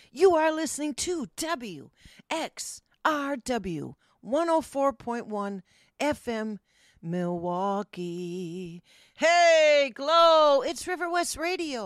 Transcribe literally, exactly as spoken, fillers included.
You are listening to W X R W one oh four point one F M Milwaukee. Hey, Glow, it's River West Radio.